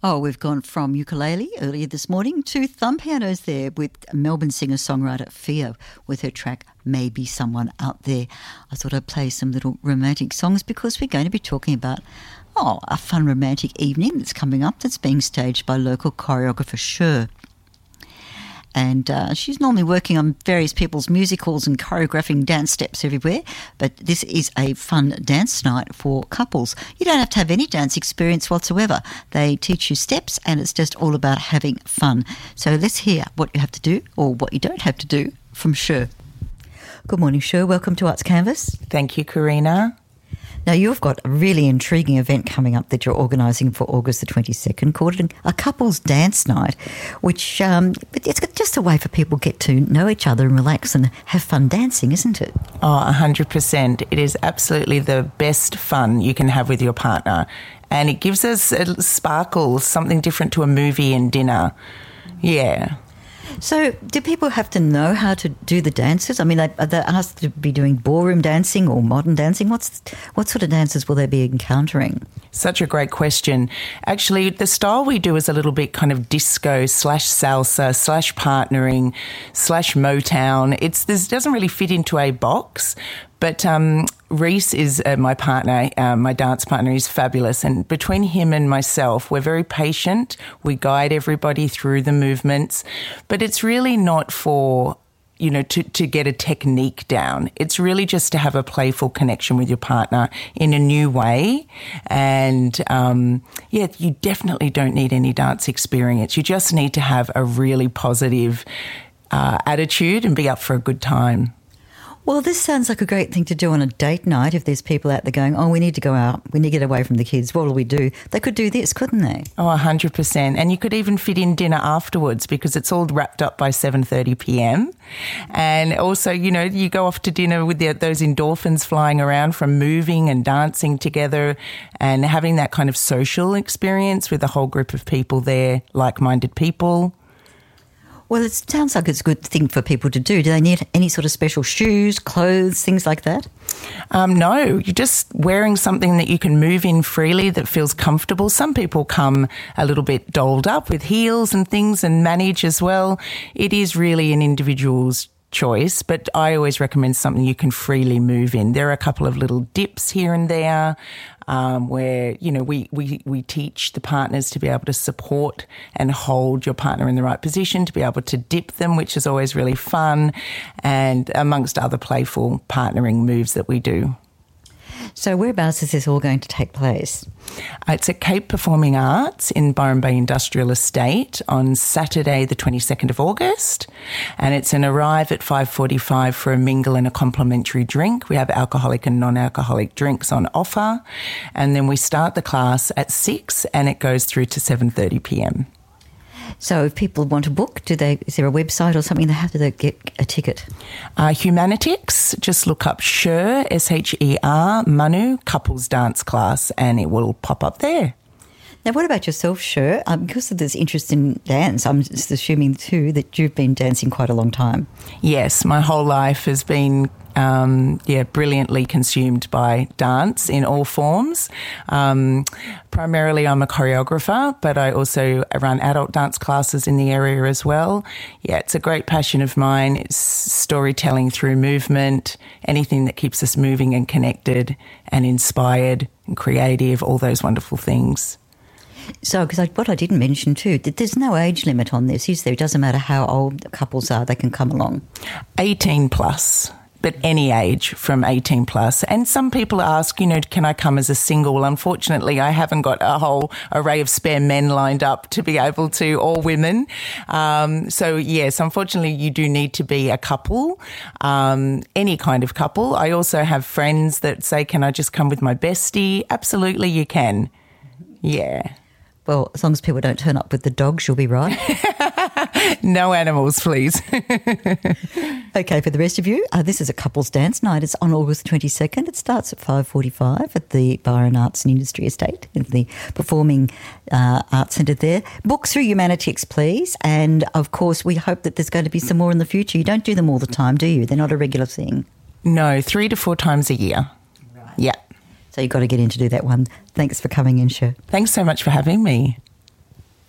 Oh, we've gone from ukulele earlier this morning to thumb pianos there with Melbourne singer-songwriter Fia with her track Maybe Someone Out There. I thought I'd play some little romantic songs because we're going to be talking about a fun romantic evening that's coming up that's being staged by local choreographer Cher. And she's normally working on various people's musicals and choreographing dance steps everywhere. But this is a fun dance night for couples. You don't have to have any dance experience whatsoever. They teach you steps and it's just all about having fun. So let's hear what you have to do or what you don't have to do from Cher. Good morning, Cher. Welcome to Arts Canvas. Thank you, Karina. Now, you've got a really intriguing event coming up that you're organising for August the 22nd called a couples dance night, which it's just a way for people to get to know each other and relax and have fun dancing, isn't it? Oh, 100%. It is absolutely the best fun you can have with your partner. And it gives us a sparkle, something different to a movie and dinner. Yeah. So do people have to know how to do the dances? I mean, are they asked to be doing ballroom dancing or modern dancing? What sort of dances will they be encountering? Such a great question. Actually, the style we do is a little bit kind of disco / salsa / partnering / Motown. This doesn't really fit into a box, but Reese is my partner, my dance partner. Is fabulous. And between him and myself, we're very patient. We guide everybody through the movements. But it's really not for, to get a technique down. It's really just to have a playful connection with your partner in a new way. And, you definitely don't need any dance experience. You just need to have a really positive attitude and be up for a good time. Well, this sounds like a great thing to do on a date night if there's people out there going, we need to go out, we need to get away from the kids, what will we do? They could do this, couldn't they? Oh, 100%. And you could even fit in dinner afterwards because it's all wrapped up by 7:30 p.m. And also, you go off to dinner with those endorphins flying around from moving and dancing together and having that kind of social experience with a whole group of people there, like-minded people. Well, it sounds like it's a good thing for people to do. Do they need any sort of special shoes, clothes, things like that? No, you're just wearing something that you can move in freely that feels comfortable. Some people come a little bit dolled up with heels and things and manage as well. It is really an individual's choice, but I always recommend something you can freely move in. There are a couple of little dips here and there where, we teach the partners to be able to support and hold your partner in the right position, to be able to dip them, which is always really fun, and amongst other playful partnering moves that we do. So whereabouts is this all going to take place? It's at Cape Performing Arts in Byron Bay Industrial Estate on Saturday the 22nd of August, and it's an arrive at 5:45 for a mingle and a complimentary drink. We have alcoholic and non-alcoholic drinks on offer, and then we start the class at 6 and it goes through to 7:30 p.m. So if people want to book, is there a website or something? How do they get a ticket? Humanitics, just look up Cher, Sher, Manu, couples dance class, and it will pop up there. Now, what about yourself, Cher? Because of this interest in dance, I'm just assuming too that you've been dancing quite a long time. Yes, my whole life has been brilliantly consumed by dance in all forms. Primarily I'm a choreographer, but I also run adult dance classes in the area as well. Yeah, it's a great passion of mine. It's storytelling through movement, anything that keeps us moving and connected and inspired and creative, all those wonderful things. So, because what I didn't mention too, that there's no age limit on this, is there? It doesn't matter how old couples are, they can come along. 18 plus. But any age from 18 plus. And some people ask, can I come as a single? Well, unfortunately, I haven't got a whole array of spare men lined up to be able to, or women. So, yes, unfortunately, you do need to be a couple, any kind of couple. I also have friends that say, can I just come with my bestie? Absolutely, you can. Yeah. Well, as long as people don't turn up with the dogs, you'll be right. No animals, please. Okay, for the rest of you, this is a couples dance night. It's on August 22nd. It starts at 5:45 at the Byron Arts and Industry Estate in the Performing Arts Centre there. Book through Humanitics, please. And, of course, we hope that there's going to be some more in the future. You don't do them all the time, do you? They're not a regular thing. No, 3 to 4 times a year. Right. Yeah. So you've got to get in to do that one. Thanks for coming in, Cher. Thanks so much for having me.